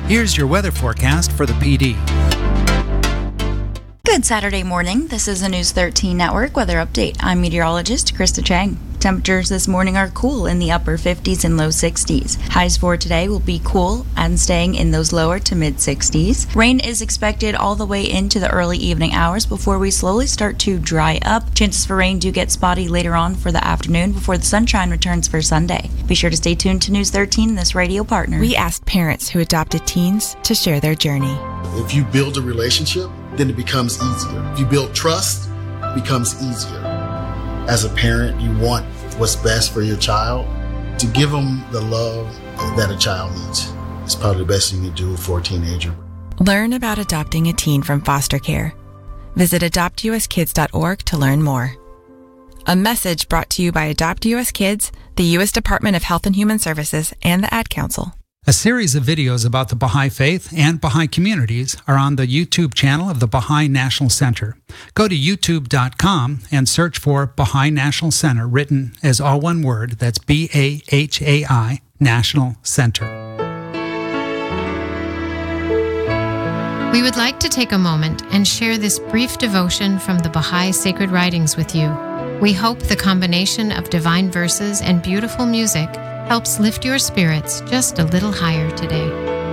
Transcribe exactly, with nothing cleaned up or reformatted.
Here's your weather forecast for the P D. Good Saturday morning. This is the News thirteen Network Weather Update. I'm meteorologist Krista Chang. Temperatures this morning are cool in the upper fifties and low sixties. Highs for today will be cool and staying in those lower to mid sixties. Rain is expected all the way into the early evening hours before we slowly start to dry up. Chances for rain do get spotty later on for the afternoon before the sunshine returns for Sunday. Be sure to stay tuned to News thirteen, this radio partner. We asked parents who adopted teens to share their journey. If you build a relationship, then it becomes easier. If you build trust, it becomes easier. As a parent, you want what's best for your child. To give them the love that a child needs is probably the best thing you do for a teenager. Learn about adopting a teen from foster care. Visit adopt u s kids dot org to learn more. A message brought to you by Adopt U S Kids, the U S Department of Health and Human Services, and the Ad Council. A series of videos about the Baha'i Faith and Baha'i communities are on the YouTube channel of the Baha'i National Center. Go to youtube dot com and search for Baha'i National Center, written as all one word. That's B A H A I, National Center. We would like to take a moment and share this brief devotion from the Baha'i Sacred Writings with you. We hope the combination of divine verses and beautiful music helps lift your spirits just a little higher today.